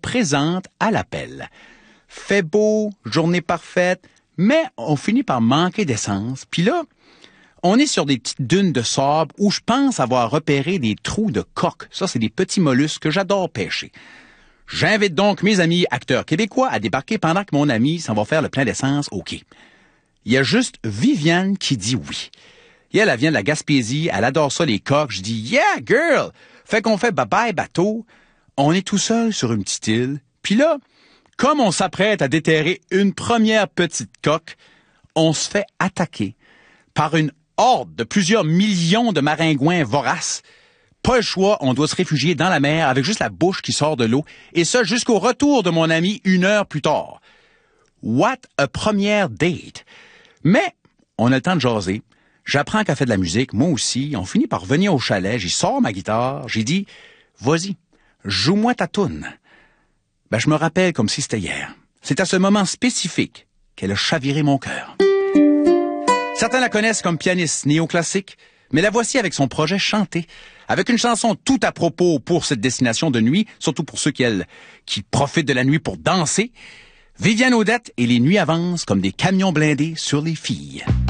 présente à l'appel. Fait beau, journée parfaite, mais on finit par manquer d'essence. Puis là, on est sur des petites dunes de sable où je pense avoir repéré des trous de coque. Ça, c'est des petits mollusques que j'adore pêcher. J'invite donc mes amis acteurs québécois à débarquer pendant que mon ami s'en va faire le plein d'essence au quai. Il y a juste Viviane qui dit oui. Et elle vient de la Gaspésie, elle adore ça les coques. Je dis « Yeah, girl! » Fait qu'on fait bye-bye bateau. On est tout seul sur une petite île. Puis là, comme on s'apprête à déterrer une première petite coque, on se fait attaquer par une horde de plusieurs millions de maringouins voraces. Pas le choix, on doit se réfugier dans la mer avec juste la bouche qui sort de l'eau, et ça jusqu'au retour de mon ami 1 heure plus tard. What a première date! Mais on a le temps de jaser. J'apprends qu'elle fait de la musique, moi aussi. On finit par revenir au chalet, j'y sors ma guitare, j'ai dit « Vas-y, joue-moi ta toune ». Ben, je me rappelle comme si c'était hier. C'est à ce moment spécifique qu'elle a chaviré mon cœur. Certains la connaissent comme pianiste néoclassique, mais la voici avec son projet chanté, avec une chanson tout à propos pour cette destination de nuit, surtout pour ceux qui profitent de la nuit pour danser. Viviane Audette et les nuits avancent comme des camions blindés sur les filles.